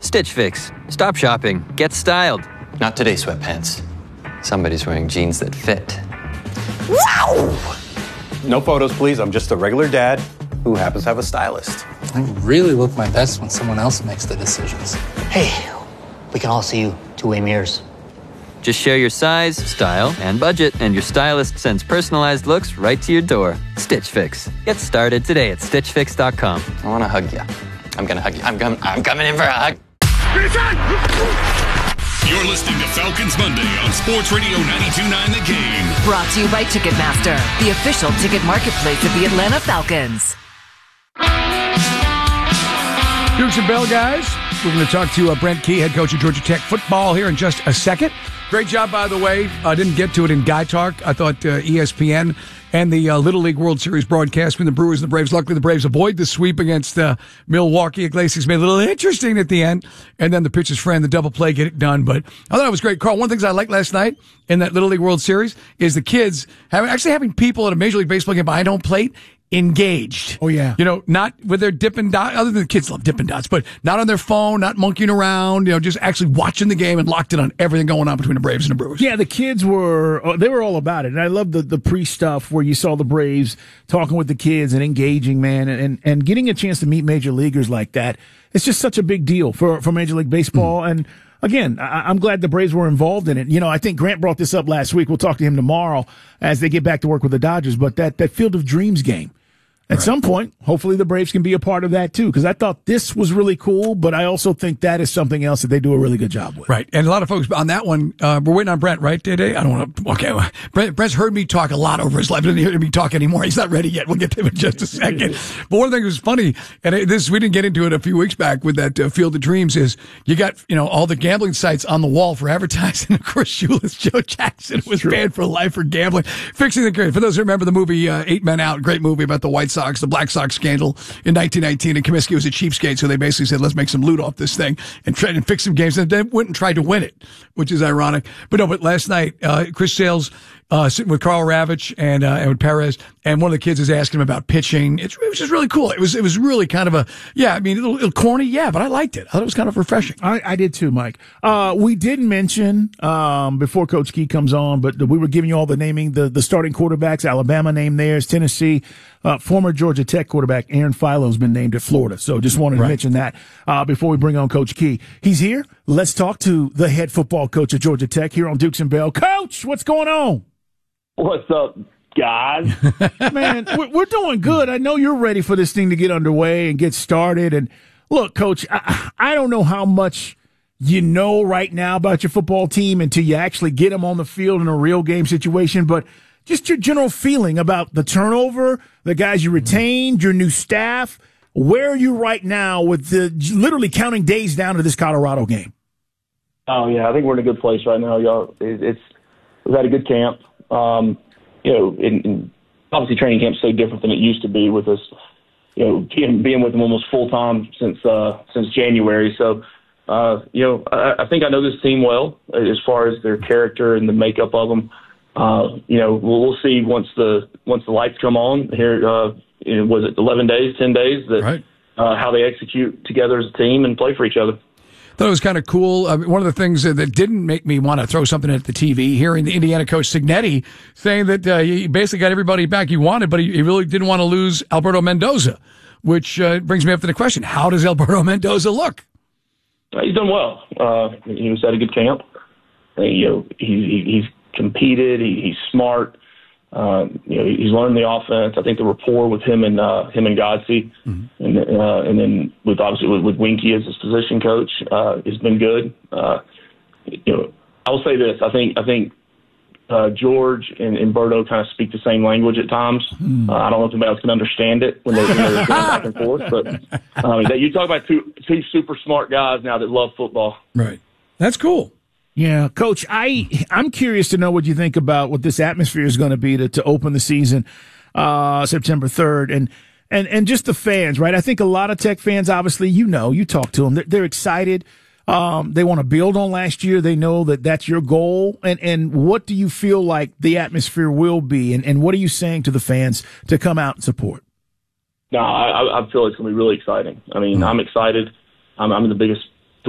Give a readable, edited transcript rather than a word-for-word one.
Stitch Fix. Stop shopping. Get styled. Not today, sweatpants. Somebody's wearing jeans that fit. Wow! No photos, please. I'm just a regular dad who happens to have a stylist. I really look my best when someone else makes the decisions. Hey, we can all see you two-way mirrors. Just share your size, style, and budget, and your stylist sends personalized looks right to your door. Stitch Fix. Get started today at StitchFix.com. I want to hug you. I'm going to hug you. I'm coming in for a hug. You're listening to Falcons Monday on Sports Radio 92.9 The Game. Brought to you by Ticketmaster, the official ticket marketplace of the Atlanta Falcons. Dukes and Bell, guys. We're going to talk to Brent Key, head coach of Georgia Tech football, here in just a second. Great job, by the way. I didn't get to it in Guy Talk. I thought ESPN and the Little League World Series broadcast between the Brewers and the Braves. Luckily, the Braves avoid the sweep against Milwaukee. Iglesias made it a little interesting at the end. And then the pitcher's friend, the double play, get it done. But I thought it was great. Carl, one of the things I liked last night in that Little League World Series is the kids having people at a Major League Baseball game behind home plate engaged. Oh, yeah. You know, not with their Dippin' Dots, other than the kids love Dippin' Dots, but not on their phone, not monkeying around, just actually watching the game and locked in on everything going on between the Braves and the Brewers. Yeah, the kids were all about it. And I love the pre-stuff where you saw the Braves talking with the kids and engaging, man, and getting a chance to meet major leaguers like that. It's just such a big deal for Major League Baseball. And again, I'm glad the Braves were involved in it. I think Grant brought this up last week. We'll talk to him tomorrow as they get back to work with the Dodgers. But that Field of Dreams game, at some point, hopefully the Braves can be a part of that too, because I thought this was really cool, but I also think that is something else that they do a really good job with. Right. And a lot of folks on that one, we're waiting on Brent, right, today? I don't want to, okay. Brent's heard me talk a lot over his life. He doesn't hear me talk anymore. He's not ready yet. We'll get to him in just a second. But one thing that was funny, and we didn't get into it a few weeks back with that Field of Dreams, is you got, all the gambling sites on the wall for advertising. Of course, shoeless Joe Jackson was banned for life for gambling. Fixing the career. For those who remember the movie 8 Men Out, great movie about the White Sox, the Black Sox scandal in 1919, and Comiskey was a cheapskate, so they basically said, let's make some loot off this thing and try and fix some games, and then went and tried to win it, which is ironic. But last night, Chris Sales sitting with Carl Ravitch and with Perez, and one of the kids is asking him about pitching. It was just really cool. It was really kind of a little corny, but I liked it. I thought it was kind of refreshing. I did too, Mike. We did mention before Coach Key comes on, but we were giving you all the naming, the starting quarterbacks. Alabama named theirs, Tennessee. Former Georgia Tech quarterback Aaron Philo's been named at Florida. So just wanted to mention that before we bring on Coach Key. He's here. Let's talk to the head football coach of Georgia Tech here on Dukes and Bell. Coach, what's going on? What's up, guys? Man, we're doing good. I know you're ready for this thing to get underway and get started. And look, Coach, I don't know how much you know right now about your football team until you actually get them on the field in a real game situation, but just your general feeling about the turnover, the guys you retained, your new staff. Where are you right now with literally counting days down to this Colorado game? Oh, yeah, I think we're in a good place right now, y'all. We've had a good camp. And obviously training camp's so different than it used to be with us, being with them almost full time since January. So, I think I know this team well as far as their character and the makeup of them. We'll see once the lights come on here. Was it 11 days, 10 days how they execute together as a team and play for each other. Thought it was kind of cool. One of the things that didn't make me want to throw something at the TV, hearing the Indiana coach Cignetti saying that he basically got everybody back he wanted, but he really didn't want to lose Alberto Mendoza, which brings me up to the question: how does Alberto Mendoza look? He's done well. He was at a good camp. He's competed. He's smart. He's learned the offense. I think the rapport with him and Godsey, and then with Winky as his position coach, has been good. I will say this: I think George and Berto kind of speak the same language at times. I don't know if anybody else can understand it when they're going back and forth, but you talk about two super smart guys now that love football. Right, that's cool. Yeah, Coach, I'm curious to know what you think about what this atmosphere is going to be to open the season September 3rd and just the fans, right? I think a lot of Tech fans, obviously, you talk to them. They're excited. They want to build on last year. They know that that's your goal. And what do you feel like the atmosphere will be? And what are you saying to the fans to come out and support? No, I feel it's going to be really exciting. I mean, I'm excited. I'm the biggest